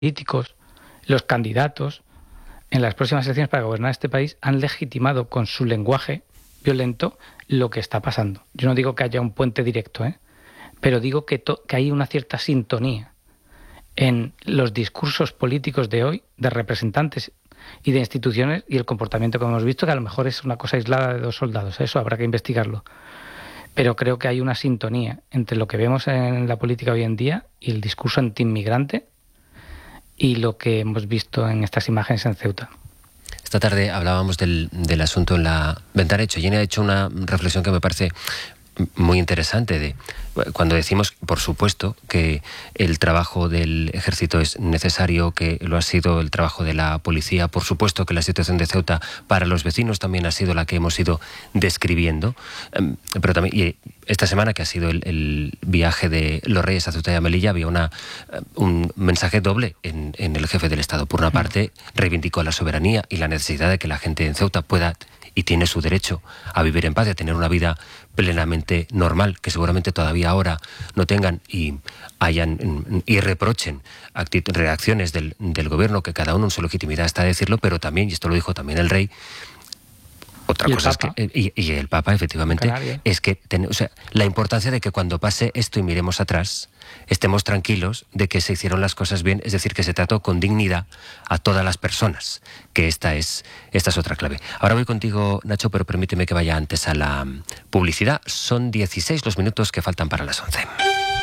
políticos, los candidatos en las próximas elecciones para gobernar este país han legitimado con su lenguaje violento lo que está pasando. Yo no digo que haya un puente directo, pero digo que hay una cierta sintonía en los discursos políticos de hoy, de representantes y de instituciones, y el comportamiento que hemos visto, que a lo mejor es una cosa aislada de 2 soldados. Eso habrá que investigarlo. Pero creo que hay una sintonía entre lo que vemos en la política hoy en día y el discurso antiinmigrante y lo que hemos visto en estas imágenes en Ceuta. Esta tarde hablábamos del asunto en la Ventana Hecho. Jenny ha hecho una reflexión que me parece muy interesante cuando decimos, por supuesto, que el trabajo del ejército es necesario, que lo ha sido el trabajo de la policía, por supuesto que la situación de Ceuta para los vecinos también ha sido la que hemos ido describiendo, pero también, y esta semana que ha sido el viaje de los Reyes a Ceuta y a Melilla, había un mensaje doble en el jefe del Estado. Por una parte, reivindicó la soberanía y la necesidad de que la gente en Ceuta pueda y tiene su derecho a vivir en paz y a tener una vida plenamente normal, que seguramente todavía ahora no tengan y reprochen reacciones del gobierno, que cada uno en su legitimidad está a decirlo, pero también, y esto lo dijo también el rey, otra cosa es que, y el Papa, efectivamente, es que la importancia de que cuando pase esto y miremos atrás, estemos tranquilos de que se hicieron las cosas bien, es decir, que se trató con dignidad a todas las personas, que esta es otra clave. Ahora voy contigo, Nacho, pero permíteme que vaya antes a la publicidad. Son 16 los minutos que faltan para las 11.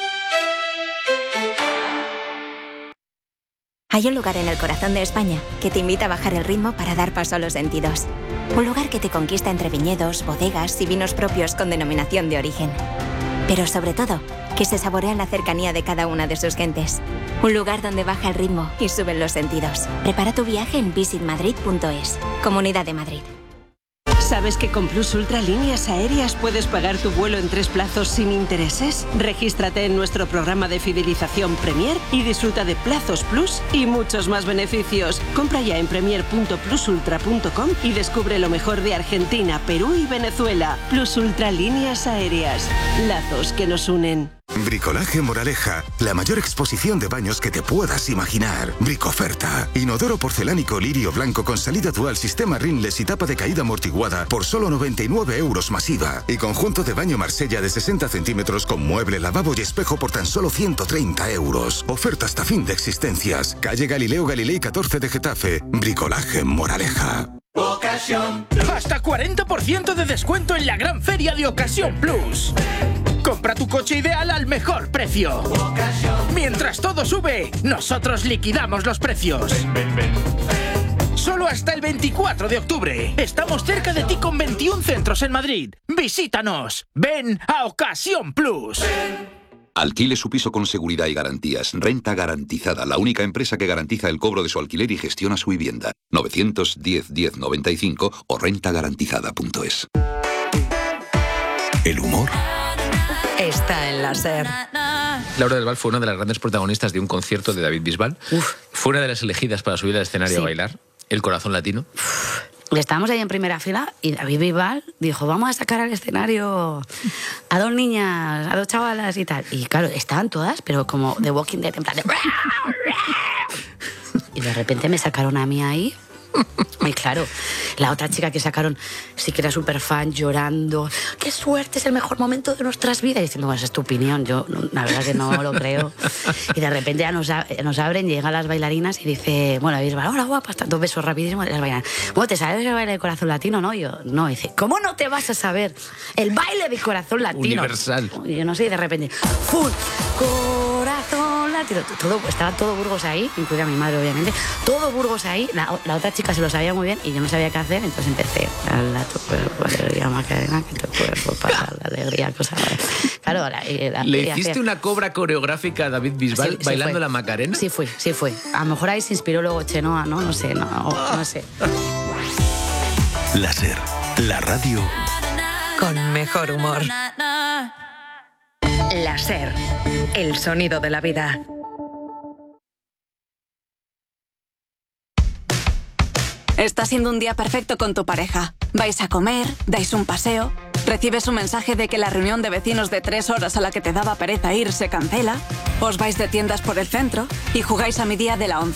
Hay un lugar en el corazón de España que te invita a bajar el ritmo para dar paso a los sentidos. Un lugar que te conquista entre viñedos, bodegas y vinos propios con denominación de origen. Pero sobre todo, que se saborea la cercanía de cada una de sus gentes. Un lugar donde baja el ritmo y suben los sentidos. Prepara tu viaje en visitmadrid.es. Comunidad de Madrid. ¿Sabes que con Plus Ultra Líneas Aéreas puedes pagar tu vuelo en 3 plazos sin intereses? Regístrate en nuestro programa de fidelización Premier y disfruta de plazos Plus y muchos más beneficios. Compra ya en premier.plusultra.com y descubre lo mejor de Argentina, Perú y Venezuela. Plus Ultra Líneas Aéreas. Lazos que nos unen. Bricolaje Moraleja, la mayor exposición de baños que te puedas imaginar. Bricoferta. Inodoro porcelánico lirio blanco con salida dual, sistema rinless y tapa de caída amortiguada por solo 99 euros masiva. Y conjunto de baño Marsella de 60 centímetros con mueble, lavabo y espejo por tan solo 130 euros. Oferta hasta fin de existencias. Calle Galileo Galilei 14 de Getafe. Bricolaje Moraleja. Ocasión. Hasta 40% de descuento en la gran feria de Ocasión Plus. Compra tu coche ideal al mejor precio. Mientras todo sube, nosotros liquidamos los precios. Solo hasta el 24 de octubre. Estamos cerca de ti con 21 centros en Madrid. Visítanos. Ven a Ocasión Plus. Alquile su piso con seguridad y garantías. Renta Garantizada, la única empresa que garantiza el cobro de su alquiler y gestiona su vivienda. 910-1095 o rentagarantizada.es. El humor está en la SER. Laura del Val fue una de las grandes protagonistas de un concierto de David Bisbal. Fue una de las elegidas para subir al escenario a bailar. El corazón latino. Estábamos ahí en primera fila y David Bisbal dijo, vamos a sacar al escenario a 2 niñas, a 2 chavalas y tal. Y claro, estaban todas, pero como The Walking Dead, en plan de... Y de repente me sacaron a mí ahí. Y claro, la otra chica que sacaron sí que era súper fan, llorando, qué suerte, es el mejor momento de nuestras vidas, y diciendo, bueno, esa es tu opinión, yo la verdad que no lo creo. Y de repente ya nos abren, llegan las bailarinas y dice, bueno, Bisbal, hola guapa, 2 besos rapidísimos, y las bailarinas, bueno, ¿te sabes el baile del corazón latino? No, yo, no, dice, ¿cómo no te vas a saber el baile del corazón latino? Universal. Y yo no sé, y de repente, full, corazón latino, estaba todo Burgos ahí, incluida mi madre obviamente, todo Burgos ahí, la otra chica se lo sabía muy bien y yo no sabía qué hacer, entonces empecé a tu cuerpo, alegría Macarena, que tu cuerpo pasa la alegría, cosa. Claro, ¿le hiciste una cobra coreográfica a David Bisbal bailando la Macarena? Sí fue. A lo mejor ahí se inspiró luego Chenoa, ¿no? No sé. La SER, la radio con mejor humor. La SER, el sonido de la vida. Está siendo un día perfecto con tu pareja. Vais a comer, dais un paseo, Recibes un mensaje de que la reunión de vecinos de 3 horas a la que te daba pereza ir se cancela. Os vais de tiendas por el centro y jugáis a mi día de la 11.